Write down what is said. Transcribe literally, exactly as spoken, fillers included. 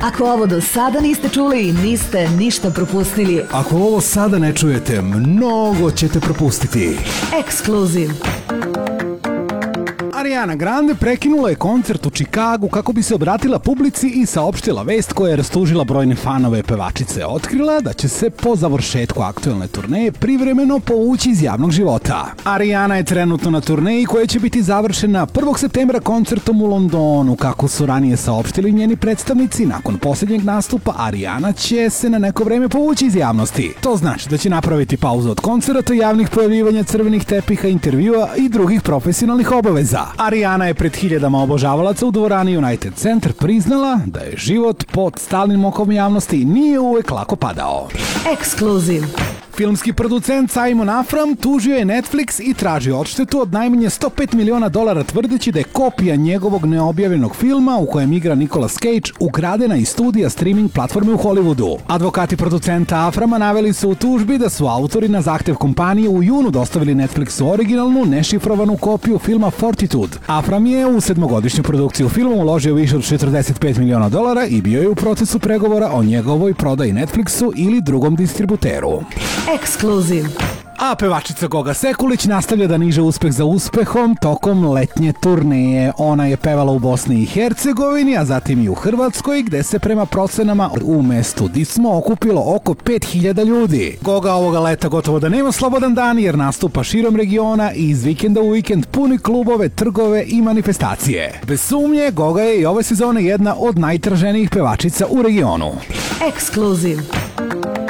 Ako ovo do sada niste čuli, niste ništa propustili. Ako ovo sada ne čujete, mnogo ćete propustiti. Ekskluziv. Ariana Grande prekinula je koncert u Čikagu kako bi se obratila publici i saopštila vest koja je rastužila brojne fanove pevačice. Otkrila da će se po završetku aktuelne turneje privremeno povući iz javnog života. Ariana je trenutno na turneji koja će biti završena prvog septembra koncertom u Londonu. Kako su ranije saopštili njeni predstavnici, nakon posljednjeg nastupa Ariana će se na neko vreme povući iz javnosti. To znači da će napraviti pauzu od koncerata, javnih pojavljivanja, crvenih tepiha, intervjua i drugih profesionalnih obaveza. Ariana je pred hiljadama obožavalaca u dvorani United Center priznala da je život pod stalnim okom javnosti i nije uvek lako padao. Ekskluziv. Filmski producent Simon Afram tužio je Netflix i traži odštetu od najmanje sto pet miliona dolara tvrdeći da je kopija njegovog neobjavljenog filma u kojem igra Nicolas Cage ukradena iz studija streaming platforme u Hollywoodu. Advokati producenta Aframa naveli su u tužbi da su autori na zahtev kompanije u junu dostavili Netflixu originalnu, nešifrovanu kopiju filma Fortitude. Afram je u sedmogodišnju produkciju filma uložio više od četrdeset pet miliona dolara i bio je u procesu pregovora o njegovoj prodaji Netflixu ili drugom distributeru. Ekskluziv. A pevačica Goga Sekulić nastavlja da niže uspeh za uspehom tokom letnje turneje. Ona je pevala u Bosni i Hercegovini, a zatim i u Hrvatskoj, gde se prema procenama u mestu Dismo okupilo oko pet hiljada ljudi. Goga ovoga leta gotovo da nema slobodan dan jer nastupa širom regiona i iz vikenda u vikend puni klubove, trgove i manifestacije. Bez sumnje, Goga je i ove sezone jedna od najtraženijih pevačica u regionu. Ekskluziv.